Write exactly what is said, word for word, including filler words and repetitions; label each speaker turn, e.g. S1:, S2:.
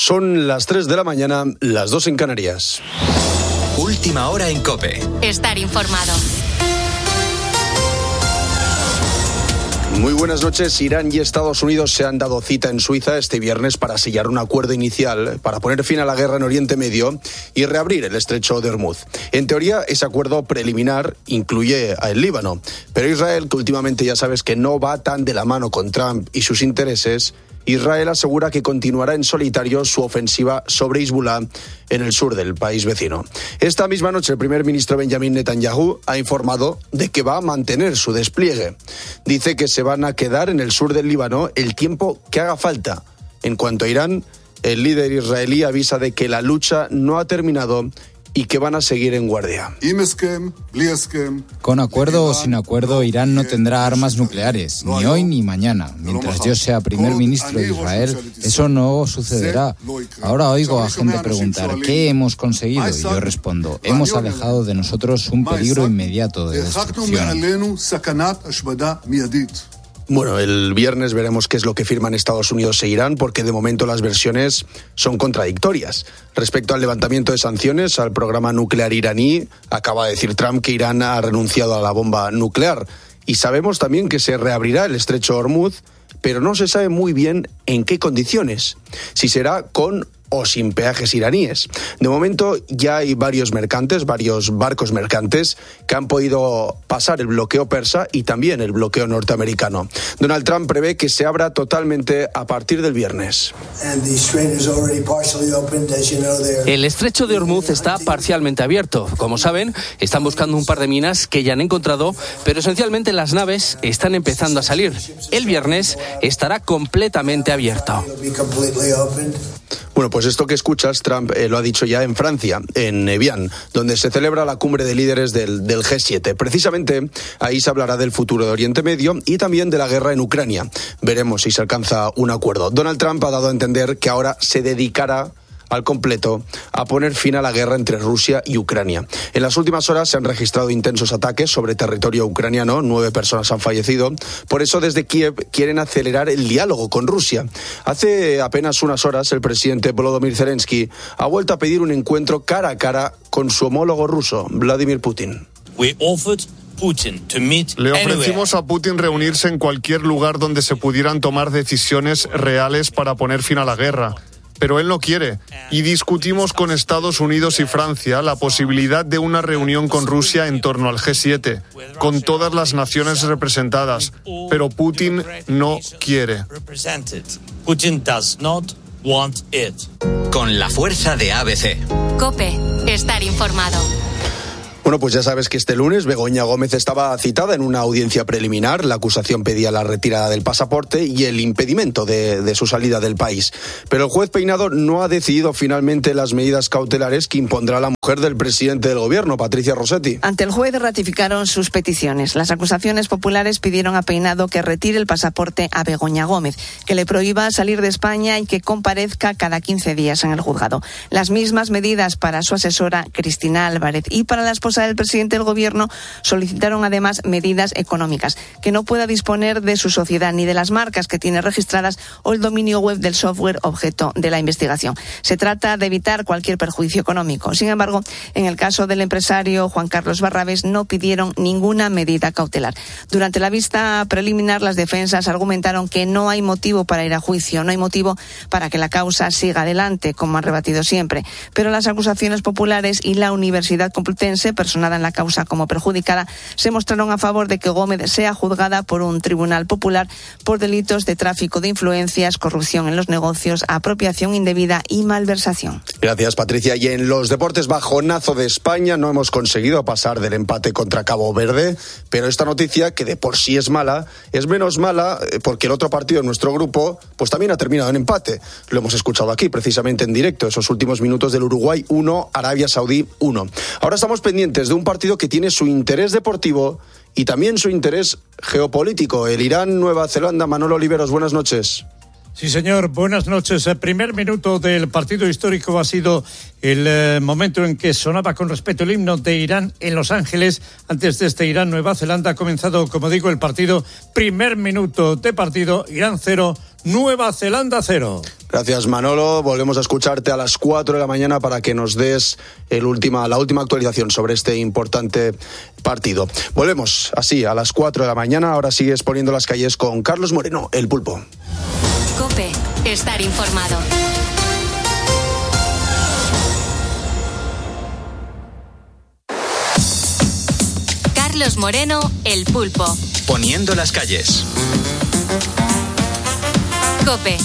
S1: Son las tres de la mañana, las dos en Canarias.
S2: Última hora en COPE.
S3: Estar informado.
S1: Muy buenas noches. Irán y Estados Unidos se han dado cita en Suiza este viernes para sellar un acuerdo inicial para poner fin a la guerra en Oriente Medio y reabrir el estrecho de Hormuz. En teoría, ese acuerdo preliminar incluye al Líbano, pero Israel, que últimamente ya sabes que no va tan de la mano con Trump y sus intereses, Israel asegura que continuará en solitario su ofensiva sobre Hezbollah en el sur del país vecino. Esta misma noche el primer ministro Benjamin Netanyahu ha informado de que va a mantener su despliegue. Dice que se van a quedar en el sur del Líbano el tiempo que haga falta. En cuanto a Irán, el líder israelí avisa de que la lucha no ha terminado y que van a seguir en guardia.
S4: Con acuerdo o sin acuerdo, Irán no tendrá armas nucleares, ni hoy ni mañana. Mientras yo sea primer ministro de Israel, eso no sucederá. Ahora oigo a gente preguntar, ¿qué hemos conseguido? Y yo respondo, hemos alejado de nosotros un peligro inmediato de destrucción.
S1: Bueno, el viernes veremos qué es lo que firman Estados Unidos e Irán, porque de momento las versiones son contradictorias. Respecto al levantamiento de sanciones al programa nuclear iraní, acaba de decir Trump que Irán ha renunciado a la bomba nuclear. Y sabemos también que se reabrirá el estrecho de Hormuz, pero no se sabe muy bien en qué condiciones. Si será con o sin peajes iraníes. De momento ya hay varios mercantes, varios barcos mercantes que han podido pasar el bloqueo persa y también el bloqueo norteamericano. Donald Trump prevé que se abra totalmente a partir del viernes.
S5: El estrecho de Hormuz está parcialmente abierto. Como saben, están buscando un par de minas que ya han encontrado, pero esencialmente las naves están empezando a salir. El viernes estará completamente abierto.
S1: Bueno, pues esto que escuchas, Trump eh, lo ha dicho ya en Francia, en Evian, donde se celebra la cumbre de líderes del, del G siete. Precisamente ahí se hablará del futuro de Oriente Medio y también de la guerra en Ucrania. Veremos si se alcanza un acuerdo. Donald Trump ha dado a entender que ahora se dedicará al completo a poner fin a la guerra entre Rusia y Ucrania. En las últimas horas se han registrado intensos ataques sobre territorio ucraniano, nueve personas han fallecido. Por eso desde Kiev quieren acelerar el diálogo con Rusia. Hace apenas unas horas el presidente Volodymyr Zelensky ha vuelto a pedir un encuentro cara a cara con su homólogo ruso, Vladimir Putin.
S6: We offered Le ofrecimos a Putin reunirse en cualquier lugar donde se pudieran tomar decisiones reales para poner fin a la guerra. Pero él no quiere, y discutimos con Estados Unidos y Francia la posibilidad de una reunión con Rusia en torno al G siete, con todas las naciones representadas, pero Putin no quiere.
S2: Putin does not want it. Con la fuerza de A B C.
S3: COPE, estar informado.
S1: Bueno, pues ya sabes que este lunes Begoña Gómez estaba citada en una audiencia preliminar. La acusación pedía la retirada del pasaporte y el impedimento de, de su salida del país. Pero el juez Peinado no ha decidido finalmente las medidas cautelares que impondrá la mujer del presidente del gobierno, Patricia Rossetti.
S7: Ante el juez ratificaron sus peticiones. Las acusaciones populares pidieron a Peinado que retire el pasaporte a Begoña Gómez, que le prohíba salir de España y que comparezca cada quince días en el juzgado. Las mismas medidas para su asesora, Cristina Álvarez, y para la esposa del presidente del gobierno solicitaron además medidas económicas, que no pueda disponer de su sociedad ni de las marcas que tiene registradas o el dominio web del software objeto de la investigación. Se trata de evitar cualquier perjuicio económico. Sin embargo, en el caso del empresario Juan Carlos Barrabés no pidieron ninguna medida cautelar. Durante la vista preliminar, las defensas argumentaron que no hay motivo para ir a juicio, no hay motivo para que la causa siga adelante, como han rebatido siempre. Pero las acusaciones populares y la Universidad Complutense, personada en la causa como perjudicada, se mostraron a favor de que Gómez sea juzgada por un tribunal popular por delitos de tráfico de influencias, corrupción en los negocios, apropiación indebida y malversación.
S1: Gracias, Patricia. Y en los deportes, bajonazo de España, no hemos conseguido pasar del empate contra Cabo Verde, pero esta noticia, que de por sí es mala, es menos mala porque el otro partido de nuestro grupo pues también ha terminado en empate. Lo hemos escuchado aquí, precisamente en directo, esos últimos minutos del Uruguay uno, Arabia Saudí uno. Ahora estamos pendientes de un partido que tiene su interés deportivo y también su interés geopolítico, el Irán-Nueva Zelanda. Manolo Oliveros, buenas noches.
S8: Sí, señor, buenas noches. El primer minuto del partido histórico ha sido el eh, momento en que sonaba con respeto el himno de Irán en Los Ángeles. Antes de este Irán-Nueva Zelanda ha comenzado, como digo, el partido. Primer minuto de partido, Irán cero, Nueva Zelanda cero.
S1: Gracias, Manolo. Volvemos a escucharte a las cuatro de la mañana para que nos des el última, la última actualización sobre este importante partido. Volvemos así a las cuatro de la mañana. Ahora sigues poniendo las calles con Carlos Moreno, el Pulpo.
S3: COPE, estar informado. Carlos Moreno, el Pulpo.
S2: Poniendo las calles.
S3: COPE,